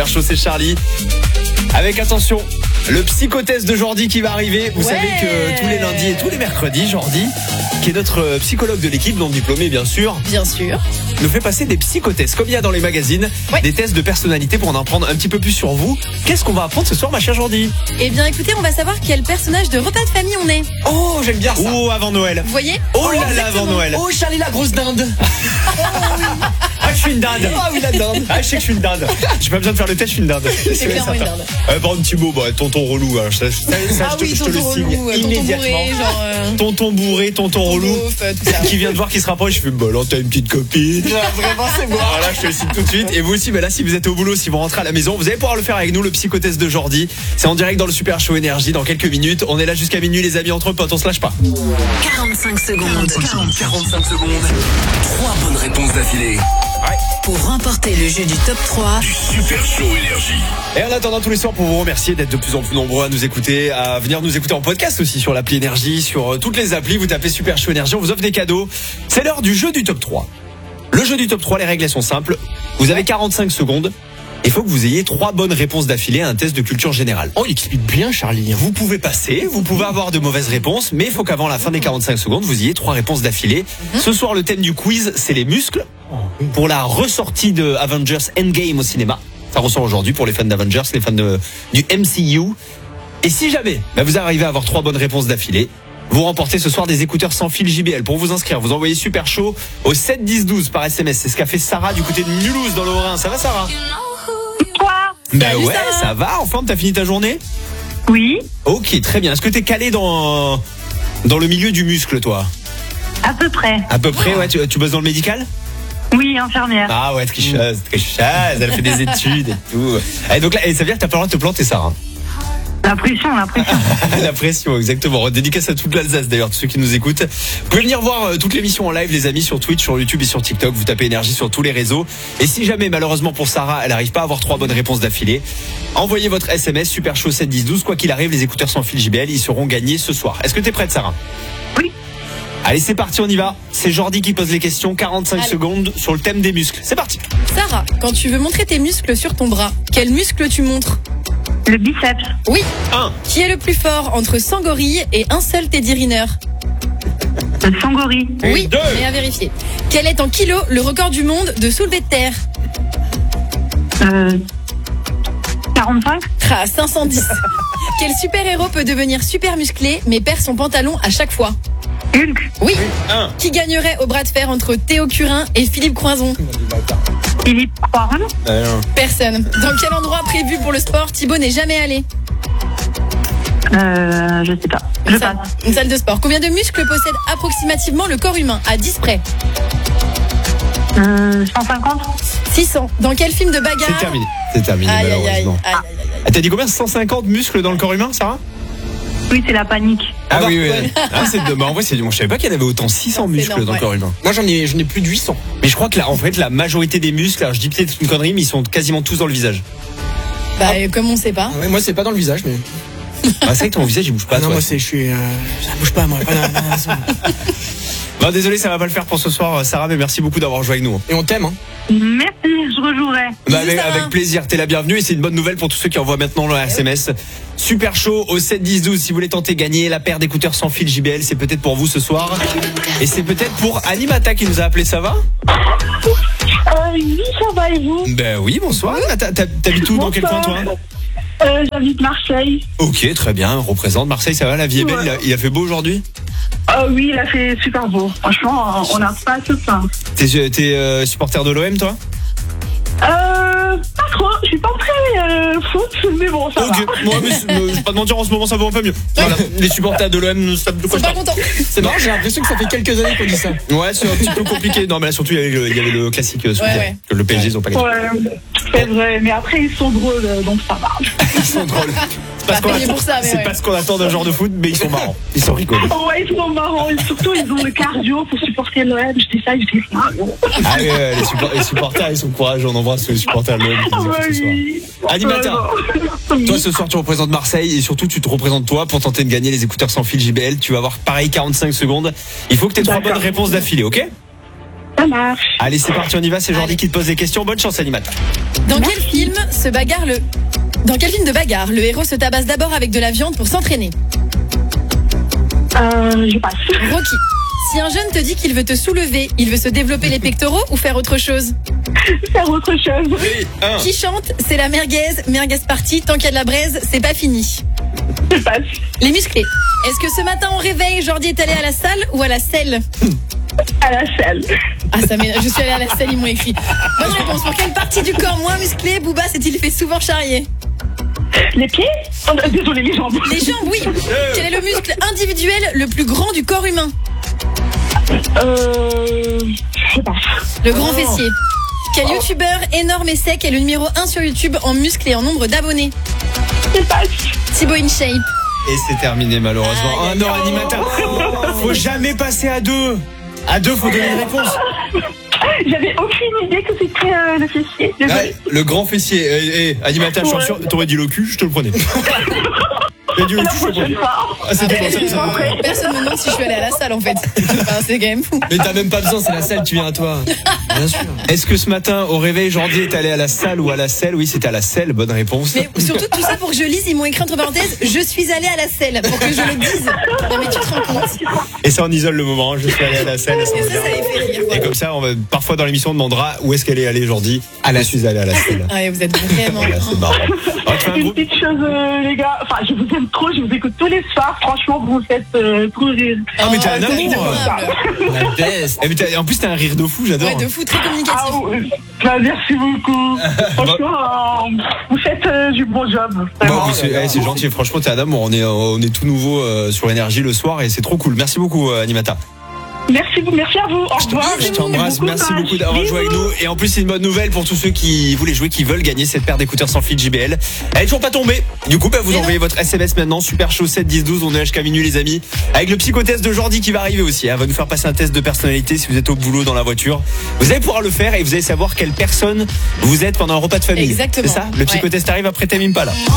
Super Show, c'est Charlie. Avec attention, le psychotest de Jordi qui va arriver. Vous savez que tous les lundis et tous les mercredis, Jordi, qui est notre psychologue de l'équipe, non diplômé bien sûr, nous fait passer des psychotests, comme il y a dans les magazines, des tests de personnalité pour en apprendre un petit peu plus sur vous. Qu'est-ce qu'on va apprendre ce soir, ma chère Jordi? Eh bien, écoutez, on va savoir quel personnage de repas de famille on est. Oh, j'aime bien ça. Oh, avant Noël. Vous voyez? Oh là là, avant Noël. Oh, Charlie la grosse dinde. Ah, je suis une dinde. Ah oui, la dinde. Ah, je sais que je suis une dinde. J'ai pas besoin de faire le test, je suis une dinde. C'est clairement une dinde. Bon, un petit mot, tonton relou. Hein. Ça, je te le signe immédiatement. Tonton bourré, tonton relou, qui vient de voir qui se rapproche. Je fais, bah là, t'as une petite copine. Vraiment, c'est moi. Voilà, je te le signe tout de suite. Et vous aussi, là, si vous êtes au boulot, si vous rentrez à la maison, vous allez pouvoir le faire avec nous, le psychotest de Jordi. C'est en direct dans le Super Show Énergie dans quelques minutes. On est là jusqu'à minuit, les amis, entre potes, on se lâche pas. 45 secondes. 45 secondes. 3 bonnes réponses d'affilée. Pour remporter le jeu du top 3 du Super Show Énergie. Et en attendant tous les soirs, pour vous remercier d'être de plus en plus nombreux à nous écouter, à venir nous écouter en podcast aussi sur l'appli Énergie, sur toutes les applis, vous tapez Super Show Énergie, on vous offre des cadeaux. C'est l'heure du jeu du top 3. Le jeu du top 3, les règles elles sont simples. Vous avez 45 secondes. Il faut que vous ayez 3 bonnes réponses d'affilée à un test de culture générale. Oh, il explique bien, Charlie. Vous pouvez passer, vous pouvez avoir de mauvaises réponses, mais il faut qu'avant la fin des 45 secondes, vous ayez 3 réponses d'affilée. Ce soir, le thème du quiz, c'est les muscles. Pour la ressortie de Avengers Endgame au cinéma. Ça ressort aujourd'hui pour les fans d'Avengers, les fans du MCU. Et si jamais vous arrivez à avoir 3 bonnes réponses d'affilée, vous remportez ce soir des écouteurs sans fil JBL. Pour vous inscrire, vous envoyez Super Show au 7 10 12 par SMS. C'est ce qu'a fait Sarah du côté de Mulhouse dans le Haut-Rhin. Ça va, Sarah? Salut, ouais, Sarah. ça va. En forme, t'as fini ta journée? Oui, Ok, très bien. Est-ce que t'es calé dans le milieu du muscle, toi? à peu près. À peu près, ouais. Tu bosses dans le médical? Oui, infirmière. Ah ouais, tricheuse. Elle fait des études et tout. Et donc là, ça veut dire que t'as pas le droit de te planter, Sarah. La pression. La pression, exactement. Dédicace à toute l'Alsace d'ailleurs, tous ceux qui nous écoutent. Vous pouvez venir voir toute l'émission en live, les amis, sur Twitch, sur YouTube et sur TikTok. Vous tapez Énergie sur tous les réseaux. Et si jamais, malheureusement pour Sarah, elle n'arrive pas à avoir 3 bonnes réponses d'affilée, envoyez votre SMS Super Show 7 10 12. Quoi qu'il arrive, les écouteurs sans fil JBL, ils seront gagnés ce soir. Est-ce que t'es prête, Sarah? Oui. Allez, c'est parti, on y va. C'est Jordi qui pose les questions. 45 secondes sur le thème des muscles. C'est parti. Sarah, quand tu veux montrer tes muscles sur ton bras, quel muscle tu montres? Le biceps. Oui. 1. Qui est le plus fort entre 100 gorilles et un seul Teddy Riner? Le sangori. Oui, 2. mais à vérifier. Quel est en kilos le record du monde de soulevé de terre? 45. 510. Quel super-héros peut devenir super musclé mais perd son pantalon à chaque fois? Hulk. Oui. 1. Qui gagnerait au bras de fer entre Théo Curin et Philippe Croison? Philippe Poiron. Personne. Dans quel endroit prévu pour le sport Thibaut n'est jamais allé? Je sais pas. Je passe. Une salle de sport. Combien de muscles possède approximativement le corps humain à 10 près? 150. 600. Dans quel film de bagarre? C'est terminé, Aïe, aïe, aïe. malheureusement. Aïe, aïe, aïe. T'as dit combien? 150 muscles dans le corps humain, Sarah? Oui, c'est la panique. Ah oui. Ah, en vrai, je savais pas qu'il y en avait autant, 600 muscles énorme, dans le corps humain. Moi, j'en ai plus de 800. Mais je crois que en fait, la majorité des muscles, alors je dis peut-être une connerie, mais ils sont quasiment tous dans le visage. Comme on sait pas. Ouais, moi, c'est pas dans le visage, mais. C'est vrai que ton visage, il bouge pas. non, toi. moi, ça bouge pas, moi. Bon, désolé, ça va pas le faire pour ce soir, Sarah, mais merci beaucoup d'avoir joué avec nous. Et on t'aime, hein. Merci, je rejouerai. Avec plaisir, t'es la bienvenue et c'est une bonne nouvelle pour tous ceux qui envoient maintenant leur SMS. Super chaud au 7 10 12 si vous voulez tenter gagner la paire d'écouteurs sans fil JBL, c'est peut-être pour vous ce soir. Et c'est peut-être pour Animata qui nous a appelé, ça va? Oui, ça va et vous? Ben oui, bonsoir. T'habites où, dans quel coin toi? J'habite Marseille. Ok, très bien, représente Marseille, ça va, la vie est belle, il a fait beau aujourd'hui? Oui, il a fait super beau. Franchement, on n'a pas à se plaindre. T'es supporter de l'OM toi? Pas trop, je suis pas très foot, mais bon, ça va. Moi, mais je vais pas te mentir, en ce moment ça va un peu mieux. Voilà, les supporters de l'OM savent de quoi je Pas parle. content. C'est marrant, j'ai l'impression que ça fait quelques années qu'on dit ça. Ouais, c'est un petit peu compliqué. Non, mais là surtout il y avait le classique ce week-end, que le PSG ils ont pas gagné. Ouais, c'est vrai, mais après ils sont drôles, donc ça va. Ils sont drôles. C'est pas ce qu'on attend d'un genre de foot, mais ils sont marrants. Ils sont rigolos. Ouais, ils sont marrants. Et surtout, ils ont le cardio pour supporter l'OM. Je dis ça, je dis rien. Ah oui, les supporters, ils sont courageux. On embrasse les supporters de l'OM qui nous écoutent ce soir. Animateur, toi ce soir tu représentes Marseille et surtout tu te représentes toi pour tenter de gagner les écouteurs sans fil JBL. Tu vas avoir pareil 45 secondes. Il faut que tu aies 3 bonnes réponses d'affilée, ok? Ça marche. Allez, c'est parti, on y va. C'est Jordi Allez. qui te pose des questions. Bonne chance, Animat. Dans quel film de bagarre, le héros se tabasse d'abord avec de la viande pour s'entraîner? Je passe. Rocky. Si un jeune te dit qu'il veut te soulever, il veut se développer les pectoraux ou faire autre chose? Faire autre chose. Oui, un. Qui chante? C'est la merguez party, tant qu'il y a de la braise, c'est pas fini. Je passe. Les musclés. Est-ce que ce matin au réveil, Jordi est allé à la salle ou à la selle? À la salle. Ah, ça m'énerve. Je suis allée à la selle, ils m'ont écrit. Bonne réponse. Pour quelle partie du corps moins musclée Booba s'est-il fait souvent charrier? Les pieds? Désolé, les jambes. Les jambes, oui. Quel est le muscle individuel le plus grand du corps humain? Je passe. Le grand fessier. Quel youtubeur énorme et sec est le numéro 1 sur YouTube en muscles et en nombre d'abonnés? Je passe. Thibaut InShape. Et c'est terminé, malheureusement. Aïe, Un non, animateur. Faut jamais passer à deux. À deux, faut donner une réponse. J'avais aucune idée que c'était le fessier. Désolé. Ouais, le grand fessier. Animateur, je suis sûr, t'aurais dit le cul, je te le prenais. T'aurais dit le La cul, je te le prochaine prenais. fois. Ah, c'était bon, ça, ça. Personne me demande si je suis allée à la salle en fait. Enfin, c'est quand même fou. Mais t'as même pas besoin, c'est la salle, tu viens à toi. Bien sûr. Est-ce que ce matin, au réveil, Jordi est allé à la salle ou à la selle? Oui, c'était à la selle, bonne réponse. Mais surtout tout ça pour que je lise, ils m'ont écrit entre parenthèses, je suis allée à la selle, pour que je le dise. Non mais tu te rends compte? Et ça, on isole le moment, je suis allé à la selle. Et ça les fait rire. Et Voilà. comme ça, parfois dans l'émission, on demandera où est-ce qu'elle est allée, Jordi. Je suis allé à la selle. Ah, et vous êtes vraiment. Voilà, c'est marrant. On va te faire un Une groupe. petite chose, les gars. Enfin, je vous aime trop, je vous écoute tous les soirs. Franchement, vous me faites trop rire. Ah, mais t'as un Oh, amour. adorable. La best. Eh, mais en plus, t'as un rire de fou, j'adore. Ouais, de fou, très communicatif. Ah, bah, merci beaucoup. Franchement, vous faites du bon job. Bon, Vraiment. c'est gentil, franchement, t'es un amour. On est tout nouveau sur Énergie le soir et c'est trop cool. Merci beaucoup, Animata. Merci à vous. Au revoir. Je t'embrasse, merci beaucoup d'avoir joué avec nous. Et en plus, c'est une bonne nouvelle pour tous ceux qui voulaient jouer, qui veulent gagner cette paire d'écouteurs sans fil JBL. Elle est toujours pas tombée. Du coup, vous Mais envoyez votre SMS maintenant, Super Show 7 10 12. On est jusqu'à minuit, les amis. Avec le psychotest de Jordi qui va arriver aussi. Elle va nous faire passer un test de personnalité si vous êtes au boulot, dans la voiture. Vous allez pouvoir le faire et vous allez savoir quelle personne vous êtes pendant un repas de famille. Exactement. C'est ça? Le psychotest arrive après Tame Impala.